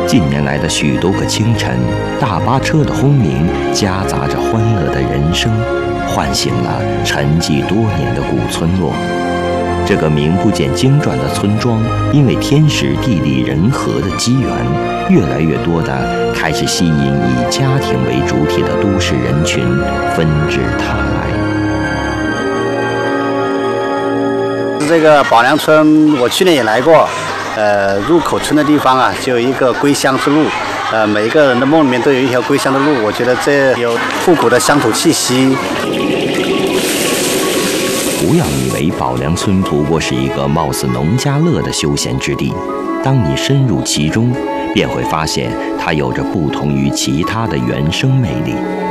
近年来的许多个清晨，大巴车的轰鸣夹杂着欢乐的人声，唤醒了沉寂多年的古村落。这个名不见经传的村庄，因为天时地利人和的机缘，越来越多的开始吸引以家庭为主体的都市人群纷至沓来。 这个宝良村，我去年也来过。入口村的地方啊，就有一个归乡之路。每一个人的梦里面都有一条归乡的路。我觉得这有复古的乡土气息。 不要以为宝良村不过是一个貌似农家乐的休闲之地，当你深入其中，便会发现它有着不同于其他的原生魅力。